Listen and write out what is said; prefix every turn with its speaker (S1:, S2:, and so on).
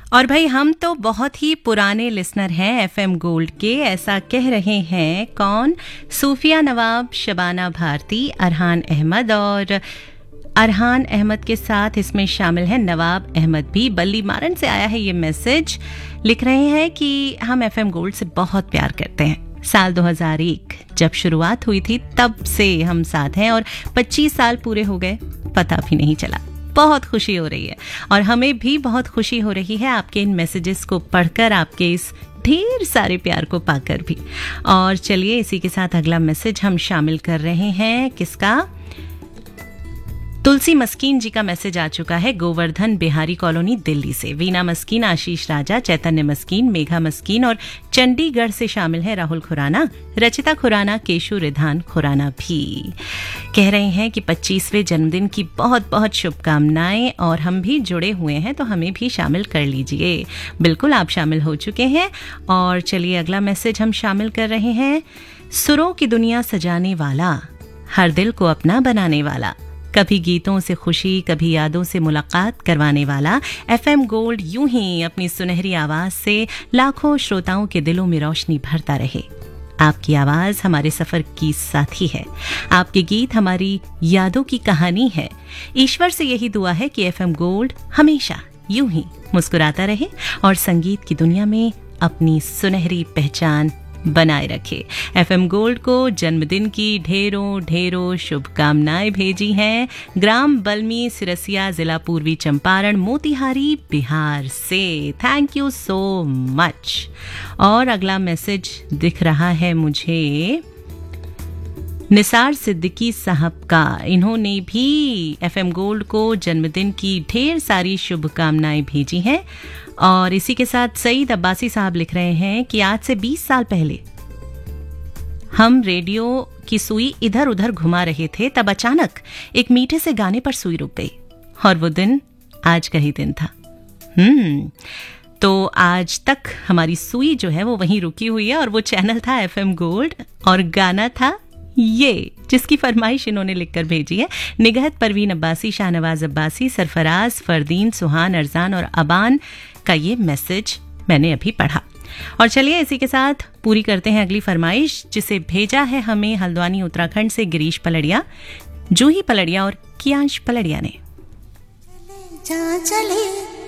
S1: और भाई हम तो बहुत ही पुराने लिसनर हैं एफएम गोल्ड के, ऐसा कह रहे हैं कौन? सूफिया नवाब, शबाना भारती, अरहान अहमद और अरहान अहमद के साथ इसमें शामिल है नवाब अहमद भी। बल्ली मारन से आया है ये मैसेज, लिख रहे हैं कि हम एफएम गोल्ड से बहुत प्यार करते हैं। साल 2001 जब शुरुआत हुई थी तब से हम साथ हैं और 25 साल पूरे हो गए, पता भी नहीं चला। बहुत खुशी हो रही है और हमें भी बहुत खुशी हो रही है आपके इन मैसेजेस को पढ़कर, आपके इस ढेर सारे प्यार को पाकर भी। और चलिए इसी के साथ अगला मैसेज हम शामिल कर रहे हैं। किसका? तुलसी मस्कीन जी का मैसेज आ चुका है गोवर्धन बिहारी कॉलोनी दिल्ली से। वीना मस्कीन, आशीष राजा, चैतन्य मस्कीन, मेघा मस्कीन और चंडीगढ़ से शामिल है राहुल खुराना, रचिता खुराना, केशु रिधान खुराना भी। कह रहे हैं कि 25वें जन्मदिन की बहुत बहुत शुभकामनाएं और हम भी जुड़े हुए हैं तो हमें भी शामिल कर लीजिए। बिल्कुल आप शामिल हो चुके हैं। और चलिए अगला मैसेज हम शामिल कर रहे हैं। सुरों की दुनिया सजाने वाला, हर दिल को अपना बनाने वाला, कभी गीतों से खुशी कभी यादों से मुलाकात करवाने वाला, एफएम गोल्ड यूं ही अपनी सुनहरी आवाज से लाखों श्रोताओं के दिलों में रोशनी भरता रहे। आपकी आवाज हमारे सफर की साथी है, आपके गीत हमारी यादों की कहानी है। ईश्वर से यही दुआ है कि एफएम गोल्ड हमेशा यूं ही मुस्कुराता रहे और संगीत की दुनिया में अपनी सुनहरी पहचान बनाए रखे। एफएम गोल्ड को जन्मदिन की ढेरों ढेरों शुभकामनाएं भेजी हैं ग्राम बल्मी, सिरसिया, जिला पूर्वी चंपारण, मोतिहारी, बिहार से। Thank you so much. और अगला मैसेज दिख रहा है मुझे निसार सिद्दीकी साहब का। इन्होंने भी एफएम गोल्ड को जन्मदिन की ढेर सारी शुभकामनाएं भेजी हैं। और इसी के साथ सईद अब्बासी साहब लिख रहे हैं कि आज से 20 साल पहले हम रेडियो की सुई इधर उधर घुमा रहे थे, तब अचानक एक मीठे से गाने पर सुई रुक गई और वो दिन आज का ही दिन था। तो आज तक हमारी सुई जो है वो वहीं रुकी हुई है और वो चैनल था एफएम गोल्ड और गाना था ये, जिसकी फरमाइश इन्होंने लिखकर भेजी है। निगहत, परवीन अब्बासी, शाहनवाज अब्बासी, सरफराज, फरदीन, सुहान, अरजान और अबान का ये मैसेज मैंने अभी पढ़ा। और चलिए इसी के साथ पूरी करते हैं अगली फरमाइश, जिसे भेजा है हमें हल्द्वानी उत्तराखंड से गिरीश पलड़िया, जूही पलड़िया और कियांश पलड़िया ने।
S2: चले